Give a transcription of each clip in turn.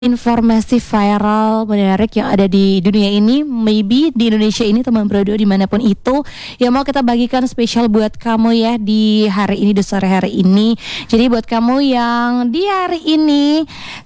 Informasi viral menarik yang ada di dunia ini, maybe di Indonesia ini teman Bro2 dimanapun itu, yang mau kita bagikan spesial buat kamu ya di hari ini, di sore hari ini. Jadi buat kamu yang di hari ini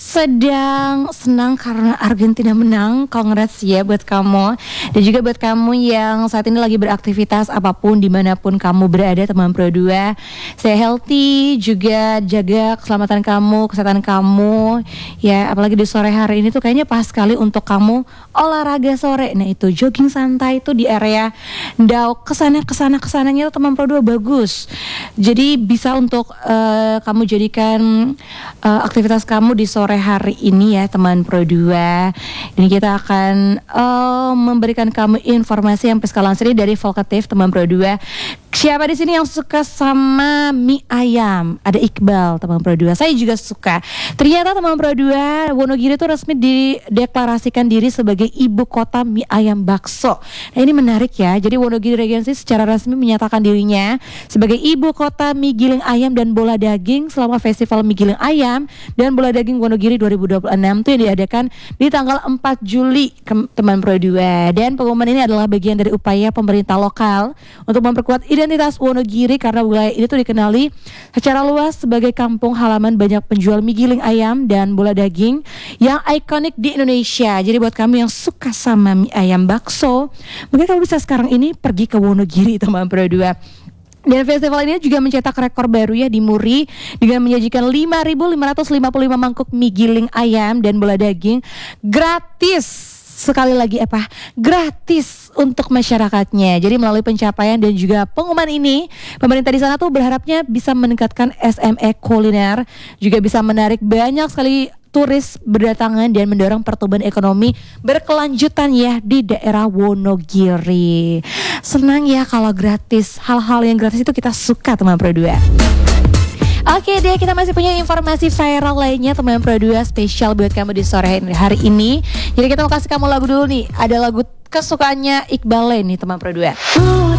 sedang senang karena Argentina menang, congrats ya buat kamu. Dan juga buat kamu yang saat ini lagi beraktivitas apapun dimanapun kamu berada teman Bro2, stay healthy, juga jaga keselamatan kamu, kesehatan kamu ya, apalagi di sore hari ini tuh kayaknya pas sekali untuk kamu olahraga sore. Nah itu jogging santai itu di area Ndau, kesananya tuh teman Pro2 bagus. Jadi bisa untuk kamu jadikan aktivitas kamu di sore hari ini ya teman Pro2. Ini kita akan memberikan kamu informasi yang skala sendiri dari Volkatif teman Pro2. Siapa di sini yang suka sama mie ayam? Ada Iqbal teman Pro2. Saya juga suka. Ternyata teman Pro2, Wonogiri itu resmi dideklarasikan diri sebagai ibu kota mie ayam bakso. Nah ini menarik ya. Jadi Wonogiri Regency secara resmi menyatakan dirinya sebagai ibu kota mie giling ayam dan bola daging selama Festival Mie Giling Ayam dan Bola Daging Wonogiri 2026 itu yang diadakan di tanggal 4 Juli teman Pro2. Dan pengumuman ini adalah bagian dari upaya pemerintah lokal untuk memperkuat identitas Wonogiri karena wilayah ini tuh dikenali secara luas sebagai kampung halaman banyak penjual mie giling ayam dan bola daging yang ikonik di Indonesia. Jadi buat kamu yang suka sama mie ayam bakso, mungkin kamu bisa sekarang ini pergi ke Wonogiri teman Pro2. Dan festival ini juga mencetak rekor baru ya di Muri dengan menyajikan 5.555 mangkuk mie giling ayam dan bola daging gratis. Sekali lagi gratis untuk masyarakatnya. Jadi melalui pencapaian dan juga pengumuman ini, pemerintah di sana tuh berharapnya bisa meningkatkan SME kuliner, juga bisa menarik banyak sekali turis berdatangan dan mendorong pertumbuhan ekonomi berkelanjutan ya di daerah Wonogiri. Senang ya kalau gratis, hal-hal yang gratis itu kita suka teman Pro2. Oke deh, kita masih punya informasi viral lainnya teman Pro2 spesial buat kamu di sore hari ini. Jadi kita mau kasih kamu lagu dulu nih. Ada lagu kesukaannya Iqbal nih teman Pro2.